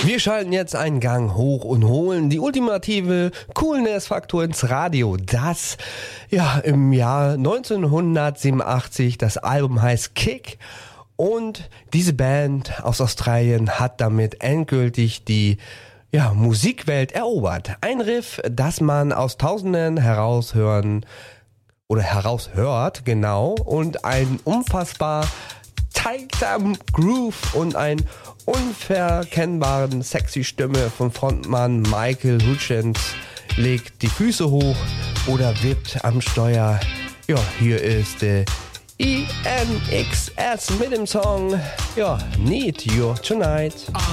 Wir schalten jetzt einen Gang hoch und holen die ultimative Coolness-Faktor ins Radio. Das, im Jahr 1987, das Album heißt Kick. Und diese Band aus Australien hat damit endgültig die Musikwelt erobert. Ein Riff, das man aus Tausenden heraushört, genau. Und ein unfassbar tighter Groove und ein unverkennbaren sexy Stimme von Frontmann Michael Hutchence legt die Füße hoch oder wippt am Steuer. Ja, hier ist der INXS mit dem Song Need You Tonight.